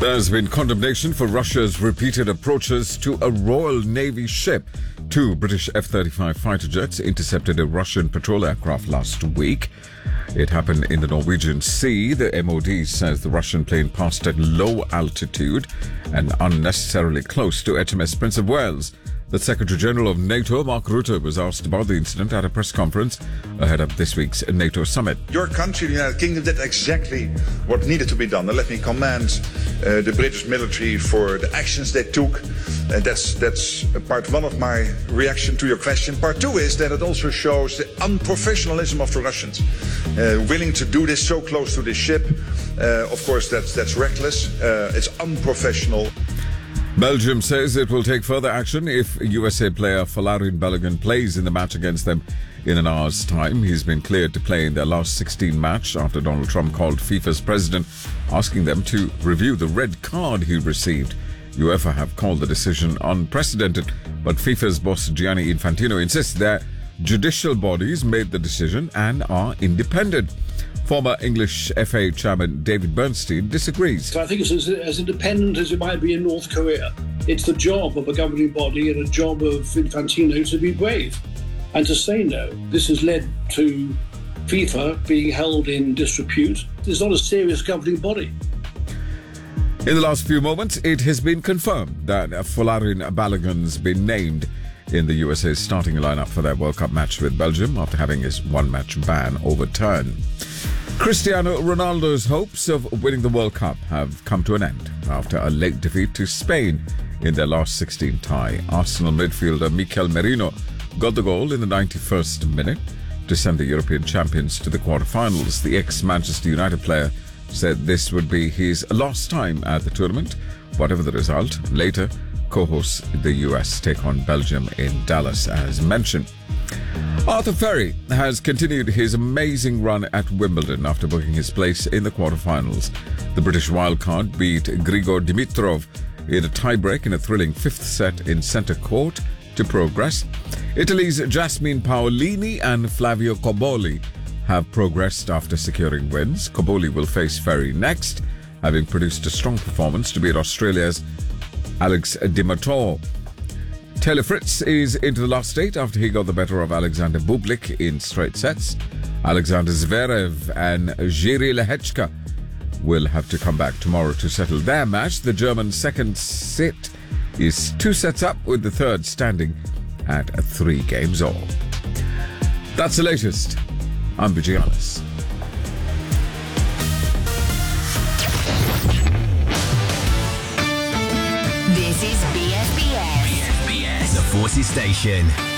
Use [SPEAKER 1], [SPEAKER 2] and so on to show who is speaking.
[SPEAKER 1] There's been condemnation for Russia's repeated approaches to a Royal Navy ship. Two British F-35 fighter jets intercepted a Russian patrol aircraft last week. It happened in the Norwegian Sea. The MOD says the Russian plane passed at low altitude and unnecessarily close to HMS Prince of Wales. The Secretary-General of NATO, Mark Rutte, was asked about the incident at a press conference ahead of this week's NATO summit.
[SPEAKER 2] Your country, the United Kingdom, did exactly what needed to be done. And let me commend the British military for the actions they took. That's part one of my reaction to your question. Part two is that it also shows the unprofessionalism of the Russians. Willing to do this so close to this ship, of course, that's reckless. It's unprofessional.
[SPEAKER 1] Belgium says it will take further action if USA player Folarin Balogun plays in the match against them in an hour's time. He's been cleared to play in their last 16 match after Donald Trump called FIFA's president, asking them to review the red card he received. UEFA have called the decision unprecedented, but FIFA's boss Gianni Infantino insists that judicial bodies made the decision and are independent. Former English FA chairman David Bernstein disagrees.
[SPEAKER 3] So I think it's as independent as it might be in North Korea. It's the job of a governing body and a job of Infantino to be brave and to say no. This has led to FIFA being held in disrepute. It's not a serious governing body.
[SPEAKER 1] In the last few moments, it has been confirmed that Folarin Balogun's been named in the USA's starting lineup for their World Cup match with Belgium after having his one-match ban overturned. Cristiano Ronaldo's hopes of winning the World Cup have come to an end after a late defeat to Spain in their last 16 tie. Arsenal midfielder Mikel Merino got the goal in the 91st minute to send the European champions to the quarterfinals. The ex-Manchester United player said this would be his last time at the tournament. Whatever the result, later co-hosts the US take on Belgium in Dallas as mentioned. Arthur Ferry has continued his amazing run at Wimbledon after booking his place in the quarterfinals. The British wildcard beat Grigor Dimitrov in a tiebreak in a thrilling fifth set in centre court to progress. Italy's Jasmine Paolini and Flavio Cobolli have progressed after securing wins. Cobolli will face Ferry next, having produced a strong performance to beat Australia's Alex de Minaur. Taylor Fritz is into the last eight after he got the better of Alexander Bublik in straight sets. Alexander Zverev and Jiří Lehečka will have to come back tomorrow to settle their match. The German second set is 2 sets up, with the third standing at 3 games all. That's the latest. I'm Vigianis.
[SPEAKER 4] This is BFBS.
[SPEAKER 5] The Forces Station.